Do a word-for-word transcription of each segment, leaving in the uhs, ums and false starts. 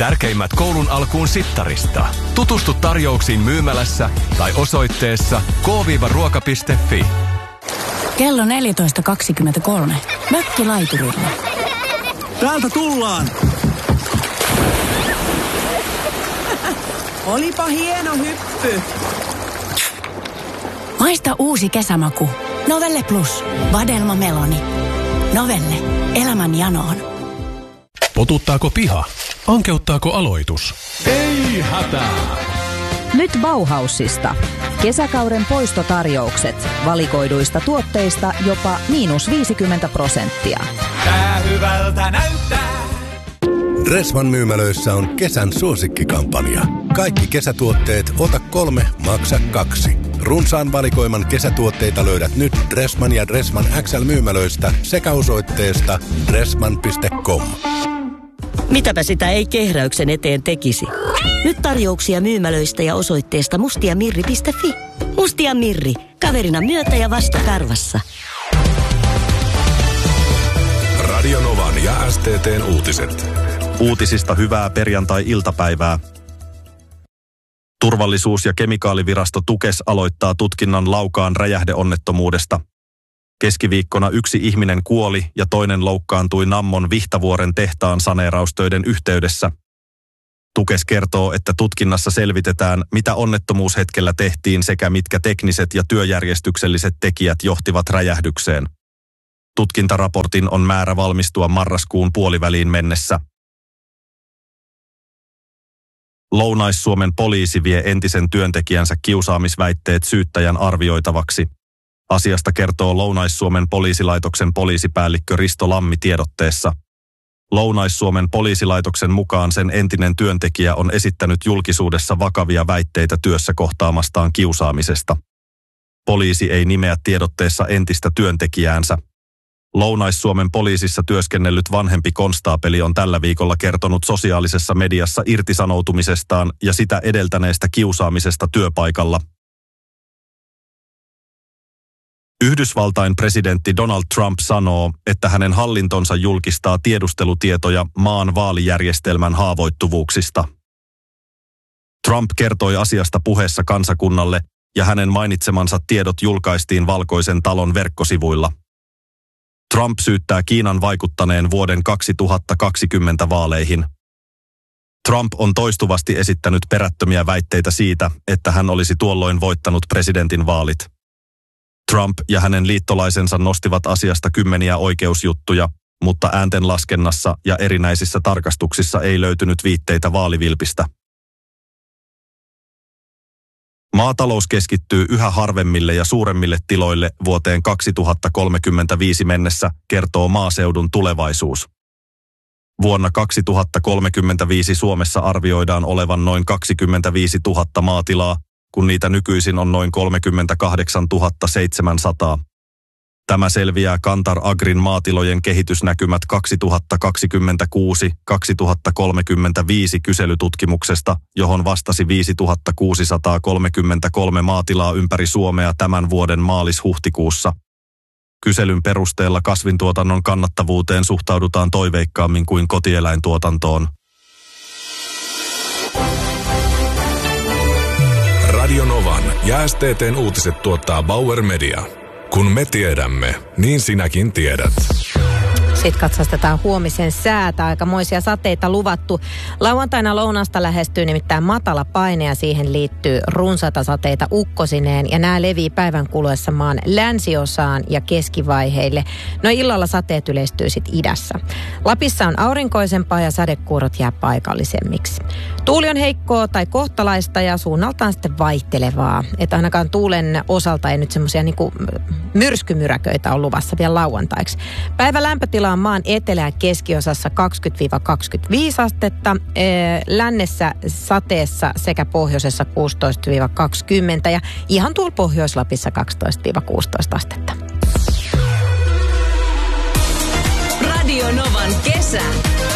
Tärkeimmät koulun alkuun sittarista. Tutustu tarjouksiin myymälässä tai osoitteessa k ruoka piste fi. Kello neljätoista kaksikymmentäkolme. Mökkilaiturilla. Täältä tullaan! Olipa hieno hyppy. Maista uusi kesämaku. Novelle Plus. Vadelma Meloni. Novelle. Elämän janoon. Potuttaako piha? Ankeuttaako aloitus? Ei hätää! Nyt Bauhausista. Kesäkauden poistotarjoukset. Valikoiduista tuotteista jopa miinus viisikymmentä prosenttia. Tää hyvältä näyttää! Dressman myymälöissä on kesän suosikkikampanja. Kaikki kesätuotteet ota kolme, maksa kaksi. Runsaan valikoiman kesätuotteita löydät nyt Dressman ja Dressman X L-myymälöistä sekä osoitteesta dressman piste com. Mitäpä sitä ei kehräyksen eteen tekisi. Nyt tarjouksia myymälöistä ja osoitteesta mustiamirri piste fi. Mustia Mirri, kaverina myötä ja vasta karvassa. Radio Novan ja S T T:n uutiset. Uutisista hyvää perjantai-iltapäivää. Turvallisuus- ja kemikaalivirasto Tukes aloittaa tutkinnan Laukaan räjähdeonnettomuudesta. Keskiviikkona yksi ihminen kuoli ja toinen loukkaantui Nammon Vihtavuoren tehtaan saneeraustöiden yhteydessä. Tukes kertoo, että tutkinnassa selvitetään, mitä onnettomuushetkellä tehtiin sekä mitkä tekniset ja työjärjestykselliset tekijät johtivat räjähdykseen. Tutkintaraportin on määrä valmistua marraskuun puoliväliin mennessä. Lounais-Suomen poliisi vie entisen työntekijänsä kiusaamisväitteet syyttäjän arvioitavaksi. Asiasta kertoo Lounais-Suomen poliisilaitoksen poliisipäällikkö Risto Lammi tiedotteessa. Lounais-Suomen poliisilaitoksen mukaan sen entinen työntekijä on esittänyt julkisuudessa vakavia väitteitä työssä kohtaamastaan kiusaamisesta. Poliisi ei nimeä tiedotteessa entistä työntekijäänsä. Lounais-Suomen poliisissa työskennellyt vanhempi konstaapeli on tällä viikolla kertonut sosiaalisessa mediassa irtisanoutumisestaan ja sitä edeltäneestä kiusaamisesta työpaikalla. Yhdysvaltain presidentti Donald Trump sanoo, että hänen hallintonsa julkistaa tiedustelutietoja maan vaalijärjestelmän haavoittuvuuksista. Trump kertoi asiasta puheessa kansakunnalle ja hänen mainitsemansa tiedot julkaistiin Valkoisen talon verkkosivuilla. Trump syyttää Kiinan vaikuttaneen vuoden kaksituhattakaksikymmentä vaaleihin. Trump on toistuvasti esittänyt perättömiä väitteitä siitä, että hän olisi tuolloin voittanut presidentin vaalit. Trump ja hänen liittolaisensa nostivat asiasta kymmeniä oikeusjuttuja, mutta ääntenlaskennassa ja erinäisissä tarkastuksissa ei löytynyt viitteitä vaalivilpistä. Maatalous keskittyy yhä harvemmille ja suuremmille tiloille vuoteen kaksituhattakolmekymmentäviisi mennessä, kertoo Maaseudun Tulevaisuus. Vuonna kaksituhattakolmekymmentäviisi Suomessa arvioidaan olevan noin kaksikymmentäviisituhatta maatilaa, kun niitä nykyisin on noin kolmekymmentäkahdeksantuhatta seitsemänsataa. Tämä selviää Kantar Agrin maatilojen kehitysnäkymät kaksituhattakaksikymmentäkuusi kaksituhattakolmekymmentäviisi kyselytutkimuksesta, johon vastasi viisituhattakuusisataakolmekymmentäkolme maatilaa ympäri Suomea tämän vuoden maalis-huhtikuussa. Kyselyn perusteella kasvintuotannon kannattavuuteen suhtaudutaan toiveikkaammin kuin kotieläintuotantoon. Radio Novan ja S T T:n uutiset tuottaa Bauer Media. Kun me tiedämme, niin sinäkin tiedät. Sitten katsastetaan huomisen säätä. Aikamoisia sateita luvattu. Lauantaina lounasta lähestyy nimittäin matala paine ja siihen liittyy runsaita sateita ukkosineen. Ja nämä levii päivän kuluessa maan länsiosaan ja keskivaiheille. No illalla sateet yleistyy sitten idässä. Lapissa on aurinkoisempaa ja sadekuurot jää paikallisemmiksi. Tuuli on heikkoa tai kohtalaista ja suunnaltaan sitten vaihtelevaa. Että ainakaan tuulen osalta ei nyt semmoisia niinku myrskymyräköitä ole luvassa vielä lauantaiksi. Päivä lämpötila on maan etelä- ja keskiosassa kaksikymmentä kaksikymmentäviisi astetta, lännessä sateessa sekä pohjoisessa kuusitoista kaksikymmentä ja ihan tuolla Pohjois-Lapissa kaksitoista kuusitoista astetta. Radio Novan kesä. Studio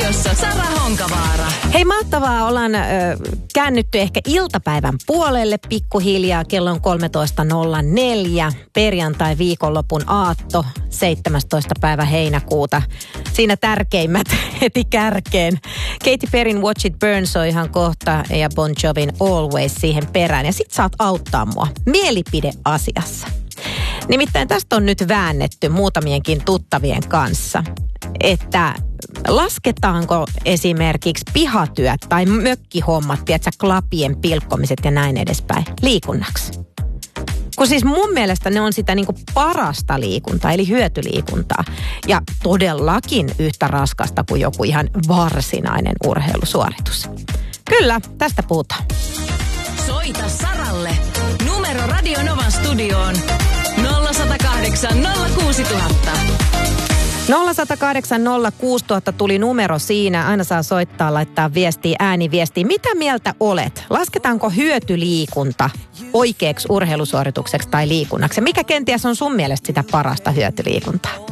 Studiossa Sara Honkavaara. Hei, mahtavaa. Ollaan ö, käännytty ehkä iltapäivän puolelle pikkuhiljaa. Kello on kolmetoista nolla neljä. Perjantai viikonlopun aatto, seitsemästoista päivä heinäkuuta. Siinä tärkeimmät heti kärkeen. Katy Perryn Watch It Burn soi ihan kohta ja Bon Jovin Always siihen perään. Ja sit saat auttaa mua mielipideasiassa. Nimittäin tästä on nyt väännetty muutamienkin tuttavien kanssa, että lasketaanko esimerkiksi pihatyöt tai mökkihommat, tiedätkö, klapien pilkkomiset ja näin edespäin liikunnaksi. Kun siis mun mielestä ne on sitä niinku parasta liikuntaa, eli hyötyliikuntaa. Ja todellakin yhtä raskasta kuin joku ihan varsinainen urheilusuoritus. Kyllä, tästä puhutaan. Soita Saralle. Numero Radio Novan studioon nolla yksi nolla kahdeksan nolla kuusi nolla nolla nolla. nolla yksi nolla kahdeksan nolla kuusi nolla nolla tuli numero siinä. Aina saa soittaa, laittaa viestiä, ääniviestiä. Mitä mieltä olet? Lasketaanko hyötyliikunta oikeaksi urheilusuoritukseksi tai liikunnaksi? Mikä kenties on sun mielestä sitä parasta hyötyliikuntaa?